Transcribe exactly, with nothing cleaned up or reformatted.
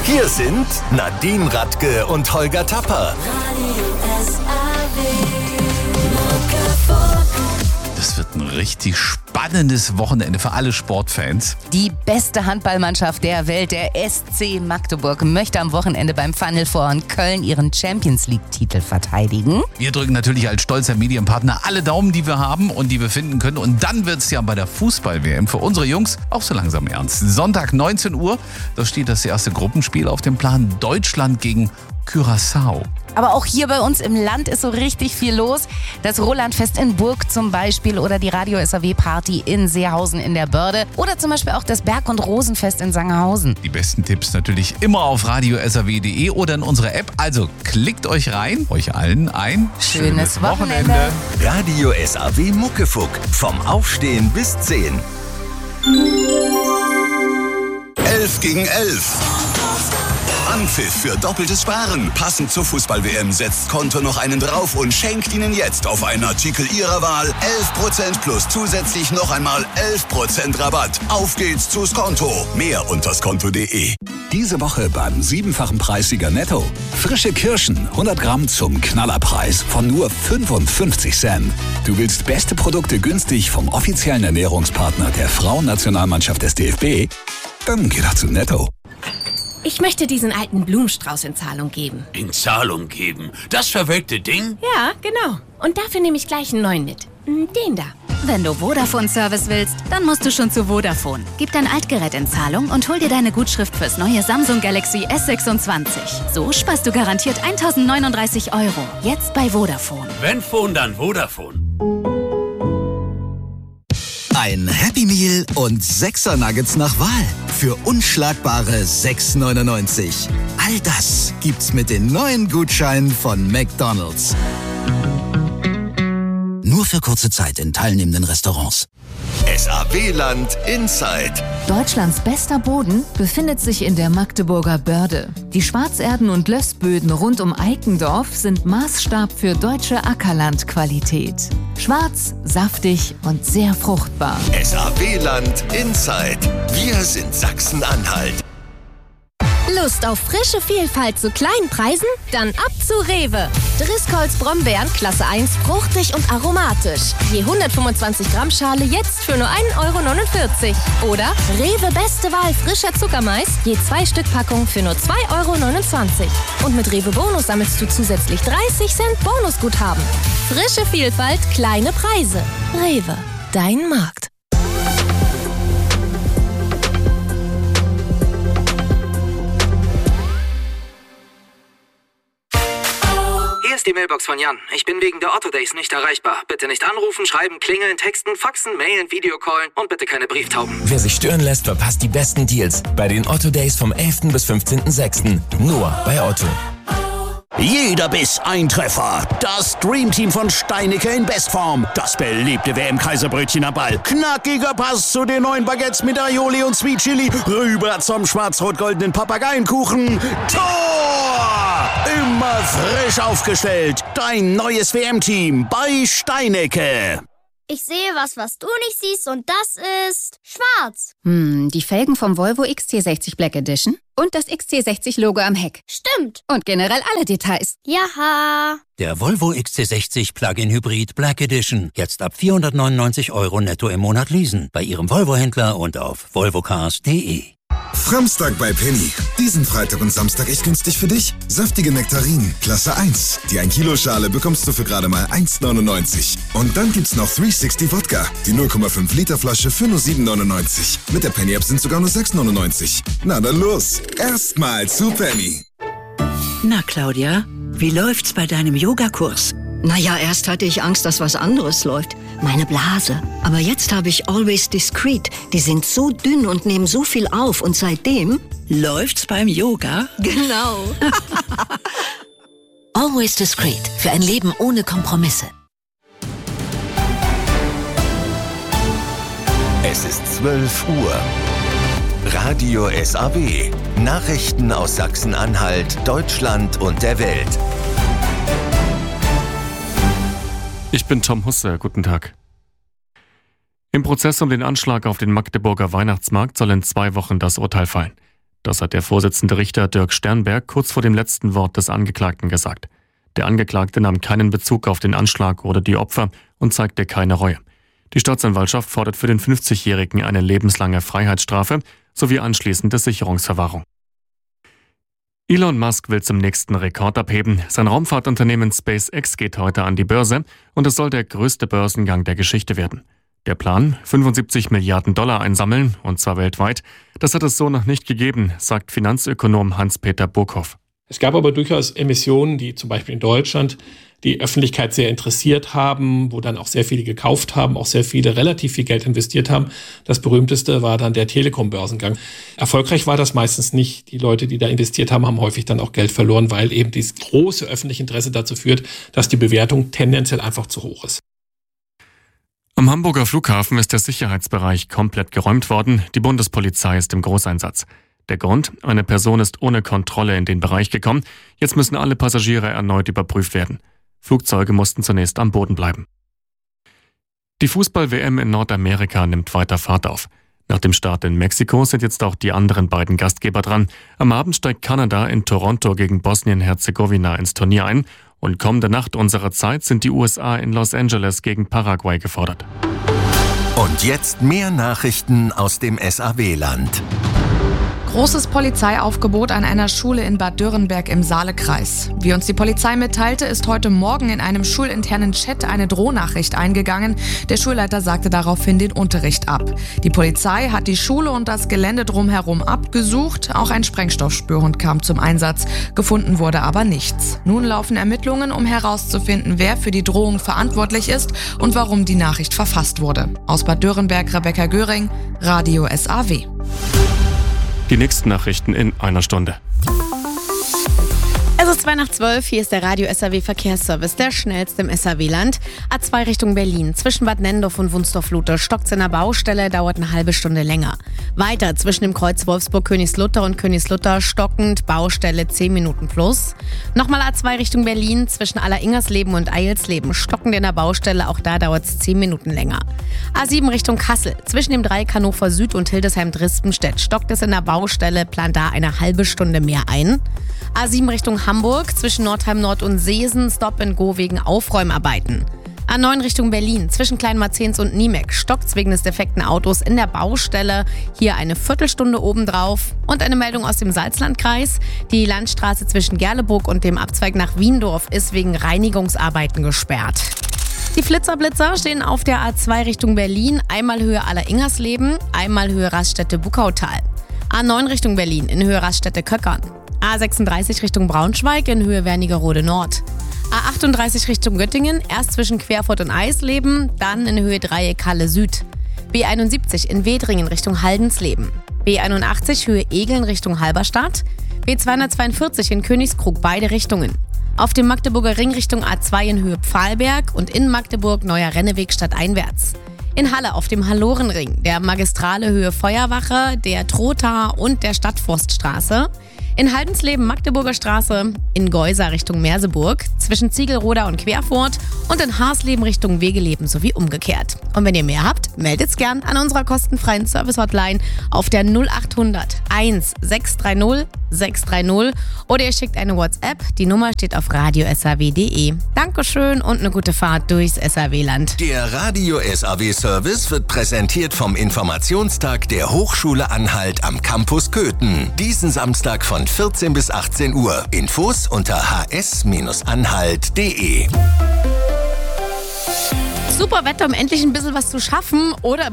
Hier sind Nadine Radke und Holger Tapper. Das wird ein richtig spannendes Wochenende für alle Sportfans. Die beste Handballmannschaft der Welt, der S C Magdeburg, möchte am Wochenende beim Final Four in Köln ihren Champions-League-Titel verteidigen. Wir drücken natürlich als stolzer Medienpartner alle Daumen, die wir haben und die wir finden können. Und dann wird es ja bei der Fußball-W M für unsere Jungs auch so langsam ernst. Sonntag neunzehn Uhr, da steht das erste Gruppenspiel auf dem Plan. Deutschland gegen Curaçao. Aber auch hier bei uns im Land ist so richtig viel los. Das Rolandfest in Burg zum Beispiel oder die Radio-S A W-Party in Seehausen in der Börde oder zum Beispiel auch das Berg- und Rosenfest in Sangerhausen. Die besten Tipps natürlich immer auf radio s a w punkt d e oder in unsere App. Also klickt euch rein, euch allen ein schönes, schönes Wochenende. Wochenende. Radio S A W Muckefuck. Vom Aufstehen bis zehn. elf gegen elf. Anpfiff für doppeltes Sparen. Passend zur Fußball-W M setzt Konto noch einen drauf und schenkt Ihnen jetzt auf einen Artikel Ihrer Wahl elf Prozent plus zusätzlich noch einmal elf Prozent Rabatt. Auf geht's zu Skonto. Mehr unter skonto punkt d e. Diese Woche beim siebenfachen Preissieger Netto. Frische Kirschen, hundert Gramm zum Knallerpreis von nur fünfundfünfzig Cent. Du willst beste Produkte günstig vom offiziellen Ernährungspartner der Frauennationalmannschaft des D F B? Dann geh doch zu Netto. Ich möchte diesen alten Blumenstrauß in Zahlung geben. In Zahlung geben? Das verwelkte Ding? Ja, genau. Und dafür nehme ich gleich einen neuen mit. Den da. Wenn du Vodafone-Service willst, dann musst du schon zu Vodafone. Gib dein Altgerät in Zahlung und hol dir deine Gutschrift fürs neue Samsung Galaxy S sechsundzwanzig. So sparst du garantiert eintausendneununddreißig Euro. Jetzt bei Vodafone. Wenn Phone, dann Vodafone. Ein Happy Meal und Sechser Nuggets nach Wahl für unschlagbare sechs neunundneunzig. All das gibt's mit den neuen Gutscheinen von McDonald's. Nur für kurze Zeit in teilnehmenden Restaurants. S A W-Land Inside. Deutschlands bester Boden befindet sich in der Magdeburger Börde. Die Schwarzerden- und Lössböden rund um Eikendorf sind Maßstab für deutsche Ackerlandqualität. Schwarz, saftig und sehr fruchtbar. S A W-Land Inside. Wir sind Sachsen-Anhalt. Lust auf frische Vielfalt zu kleinen Preisen? Dann ab zu Rewe. Driscolls Brombeeren Klasse eins, fruchtig und aromatisch. Je hundertfünfundzwanzig Gramm Schale jetzt für nur ein Euro neunundvierzig. Oder Rewe Beste Wahl frischer Zuckermais, je zwei Stück Packung für nur zwei Euro neunundzwanzig. Und mit Rewe Bonus sammelst du zusätzlich dreißig Cent Bonusguthaben. Frische Vielfalt, kleine Preise. Rewe, dein Markt. Hier ist die Mailbox von Jan. Ich bin wegen der Otto Days nicht erreichbar. Bitte nicht anrufen, schreiben, klingeln, texten, faxen, mailen, Videocallen und bitte keine Brieftauben. Wer sich stören lässt, verpasst die besten Deals bei den Otto Days vom elften bis fünfzehnten sechsten Nur bei Otto. Jeder Biss ein Treffer. Das Dreamteam von Steinicke in Bestform. Das beliebte W M-Kaiserbrötchen am Ball. Knackiger Pass zu den neuen Baguettes mit Aioli und Sweet Chili. Rüber zum schwarz-rot-goldenen Papageienkuchen. Tor! Immer frisch aufgestellt. Dein neues W M-Team bei Steinicke. Ich sehe was, was du nicht siehst und das ist schwarz. Hm, die Felgen vom Volvo X C sechzig Black Edition und das X C sechzig Logo am Heck. Stimmt. Und generell alle Details. Jaha. Der Volvo X C sechzig Plug-in Hybrid Black Edition. Jetzt ab vierhundertneunundneunzig Euro netto im Monat leasen. Bei Ihrem Volvo-Händler und auf volvocars punkt de. Framstag bei Penny. Diesen Freitag und Samstag echt günstig für dich. Saftige Nektarinen, Klasse eins. Die ein Kilo Schale bekommst du für gerade mal eins neunundneunzig. Und dann gibt's noch dreihundertsechzig Wodka. Die null Komma fünf Liter Flasche für nur sieben neunundneunzig. Mit der Penny App sind sogar nur sechs neunundneunzig. Na dann los. Erstmal zu Penny. Na Claudia, wie läuft's bei deinem Yogakurs? Naja, erst hatte ich Angst, dass was anderes läuft. Meine Blase. Aber jetzt habe ich Always Discreet. Die sind so dünn und nehmen so viel auf. Und seitdem... Läuft's beim Yoga? Genau. Always Discreet. Für ein Leben ohne Kompromisse. Es ist zwölf Uhr. Radio S A W. Nachrichten aus Sachsen-Anhalt, Deutschland und der Welt. Ich bin Tom Husse, guten Tag. Im Prozess um den Anschlag auf den Magdeburger Weihnachtsmarkt soll in zwei Wochen das Urteil fallen. Das hat der Vorsitzende Richter Dirk Sternberg kurz vor dem letzten Wort des Angeklagten gesagt. Der Angeklagte nahm keinen Bezug auf den Anschlag oder die Opfer und zeigte keine Reue. Die Staatsanwaltschaft fordert für den fünfzigjährigen eine lebenslange Freiheitsstrafe sowie anschließende Sicherungsverwahrung. Elon Musk will zum nächsten Rekord abheben. Sein Raumfahrtunternehmen SpaceX geht heute an die Börse und es soll der größte Börsengang der Geschichte werden. Der Plan, fünfundsiebzig Milliarden Dollar einsammeln, und zwar weltweit, das hat es so noch nicht gegeben, sagt Finanzökonom Hans-Peter Burkhoff. Es gab aber durchaus Emissionen, die zum Beispiel in Deutschland die Öffentlichkeit sehr interessiert haben, wo dann auch sehr viele gekauft haben, auch sehr viele relativ viel Geld investiert haben. Das berühmteste war dann der Telekom-Börsengang. Erfolgreich war das meistens nicht. Die Leute, die da investiert haben, haben häufig dann auch Geld verloren, weil eben dieses große öffentliche Interesse dazu führt, dass die Bewertung tendenziell einfach zu hoch ist. Am Hamburger Flughafen ist der Sicherheitsbereich komplett geräumt worden. Die Bundespolizei ist im Großeinsatz. Der Grund? Eine Person ist ohne Kontrolle in den Bereich gekommen. Jetzt müssen alle Passagiere erneut überprüft werden. Flugzeuge mussten zunächst am Boden bleiben. Die Fußball-W M in Nordamerika nimmt weiter Fahrt auf. Nach dem Start in Mexiko sind jetzt auch die anderen beiden Gastgeber dran. Am Abend steigt Kanada in Toronto gegen Bosnien-Herzegowina ins Turnier ein. Und kommende Nacht unserer Zeit sind die U S A in Los Angeles gegen Paraguay gefordert. Und jetzt mehr Nachrichten aus dem S A W-Land. Großes Polizeiaufgebot an einer Schule in Bad Dürrenberg im Saalekreis. Wie uns die Polizei mitteilte, ist heute Morgen in einem schulinternen Chat eine Drohnachricht eingegangen. Der Schulleiter sagte daraufhin den Unterricht ab. Die Polizei hat die Schule und das Gelände drumherum abgesucht. Auch ein Sprengstoffspürhund kam zum Einsatz. Gefunden wurde aber nichts. Nun laufen Ermittlungen, um herauszufinden, wer für die Drohung verantwortlich ist und warum die Nachricht verfasst wurde. Aus Bad Dürrenberg, Rebecca Göring, Radio S A W. Die nächsten Nachrichten in einer Stunde. Es ist zwei nach zwölf, hier ist der Radio S A W Verkehrsservice, der schnellste im S A W-Land. A zwei Richtung Berlin, zwischen Bad Nendorf und Wunstorf-Luther stockt's in der Baustelle, dauert eine halbe Stunde länger. Weiter zwischen dem Kreuz Wolfsburg-Königslutter und Königslutter stockend, Baustelle zehn Minuten plus. Nochmal A zwei Richtung Berlin, zwischen Alleringers-Leben und Eilsleben stockend in der Baustelle, auch da dauert's zehn Minuten länger. A sieben Richtung Kassel, zwischen dem Dreieck Hannover Süd und Hildesheim-Drispenstedt stockt es in der Baustelle, plant da eine halbe Stunde mehr ein. A sieben Richtung Hamburg, zwischen Nordheim Nord und Seesen, Stop and Go wegen Aufräumarbeiten. A neun Richtung Berlin, zwischen Kleinmarzens und Niemek, stockt's wegen des defekten Autos in der Baustelle. Hier eine Viertelstunde obendrauf. Und eine Meldung aus dem Salzlandkreis. Die Landstraße zwischen Gerleburg und dem Abzweig nach Wiendorf ist wegen Reinigungsarbeiten gesperrt. Die Flitzerblitzer stehen auf der A zwei Richtung Berlin, einmal Höhe Alleringersleben, einmal Höhe Raststätte-Buckautal. A neun Richtung Berlin, in Höhe Raststätte-Köckern. A sechsunddreißig Richtung Braunschweig in Höhe Wernigerode Nord. A achtunddreißig Richtung Göttingen, erst zwischen Querfurt und Eisleben, dann in Höhe Dreieck Halle Süd. B einundsiebzig in Wedringen Richtung Haldensleben. B einundachtzig Höhe Egeln Richtung Halberstadt. B zweihundertzweiundvierzig in Königskrug, beide Richtungen. Auf dem Magdeburger Ring Richtung A zwei in Höhe Pfahlberg und in Magdeburg Neuer Renneweg stadteinwärts. In Halle auf dem Hallorenring, der Magistrale Höhe Feuerwache, der Trotha und der Stadtforststraße. In Haldensleben Magdeburger Straße, in Geuser Richtung Merseburg, zwischen Ziegelroda und Querfurt und in Haarsleben Richtung Wegeleben sowie umgekehrt. Und wenn ihr mehr habt, meldet's gern an unserer kostenfreien Service-Hotline auf der null achthundert eins sechs drei null sechs drei null oder ihr schickt eine WhatsApp. Die Nummer steht auf radio s a w punkt de. Dankeschön und eine gute Fahrt durchs S A W-Land. Der Radio S A W-Service wird präsentiert vom Informationstag der Hochschule Anhalt am Campus Köthen. Diesen Samstag von vierzehn bis achtzehn Uhr. Infos unter h s anhalt punkt de. Super Wetter, um endlich ein bisschen was zu schaffen oder